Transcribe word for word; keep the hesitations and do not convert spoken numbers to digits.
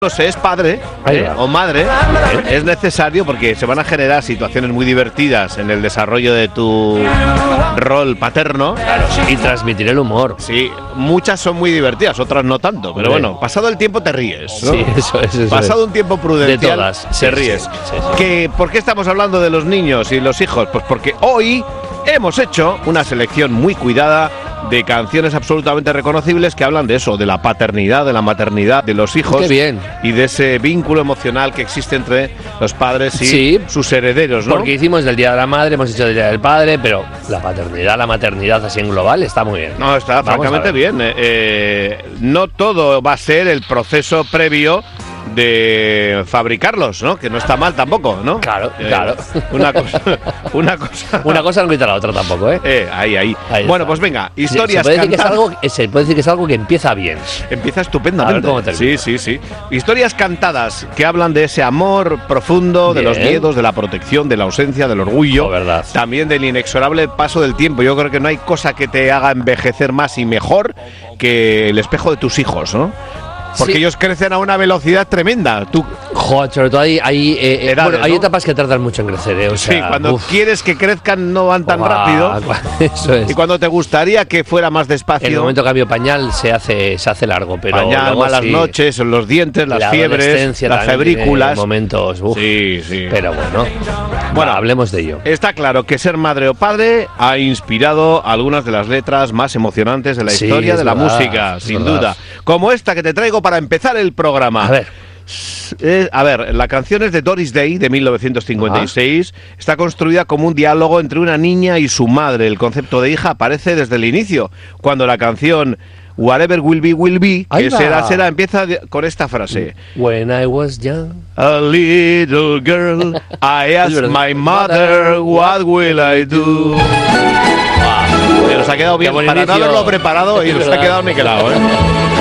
se es padre eh, o madre, eh, es necesario porque se van a generar situaciones muy divertidas en el desarrollo de tu rol paterno. Claro, y transmitir el humor. Sí, muchas son muy divertidas, otras no tanto, pero Hombre. bueno, pasado el tiempo te ríes, ¿no? Sí, eso es. Eso pasado es. un tiempo prudencial, de todas, te sí, ríes. Sí, sí, sí. ¿Que, ¿Por qué estamos hablando de los niños y los hijos? Pues porque hoy hemos hecho una selección muy cuidada de canciones absolutamente reconocibles que hablan de eso, de la paternidad, de la maternidad, de los hijos. Qué bien. Y de ese vínculo emocional que existe entre los padres y sí, sus herederos, ¿no? Porque hicimos del Día de la Madre, hemos hecho del Día del Padre, pero la paternidad, la maternidad así en global está muy bien. No, está Vamos francamente bien. Eh, eh, no todo va a ser el proceso previo de fabricarlos, ¿no? Que no está mal tampoco, ¿no? Claro, Eh, claro. Una cosa, una cosa. Una cosa no quita la otra tampoco, ¿eh? Eh, ahí, ahí. Ahí bueno, está. pues venga, Se historias puede, decir que es cantadas. algo, se puede decir que es algo que empieza bien. Empieza estupendamente. A ver cómo termina. Sí, sí, sí. Historias cantadas que hablan de ese amor profundo, de Bien. los miedos, de la protección, de la ausencia, del orgullo. Oh, verdad. También del inexorable paso del tiempo. Yo creo que no hay cosa que te haga envejecer más y mejor que el espejo de tus hijos, ¿no? Porque Sí. ellos crecen a una velocidad tremenda. Tú, Joder, sobre todo hay, hay, eh, eh, Edades, bueno, hay ¿no? etapas que tardan mucho en crecer, ¿eh? O sea, sí, cuando uf, quieres que crezcan no van tan guau, rápido. Eso es. Y cuando te gustaría que fuera más despacio. En el momento de cambio pañal se hace, se hace largo, pero pañal, luego malas sí, noches, los dientes, las la fiebres, adolescencia las también tiene febrículas. momentos, uf, Sí, sí. pero bueno, Bueno. bueno, hablemos de ello. Está claro que ser madre o padre ha inspirado algunas de las letras más emocionantes de la Sí, historia es de la verdad, música, es sin verdad. duda. Como esta que te traigo para empezar el programa. A ver, Eh, a ver, la canción es de Doris Day, de mil novecientos cincuenta y seis. Ah. Está construida como un diálogo entre una niña y su madre. El concepto de hija aparece desde el inicio, cuando la canción Whatever Will Be, Will Be, Ahí que va. será, será, empieza de- con esta frase. when I was young. A little girl, I asked verdad. my mother, what will I do? Ah, nos ha quedado bien, Qué buen para no inicio. haberlo preparado y Es nos ha verdad. quedado niquelado, ¿eh?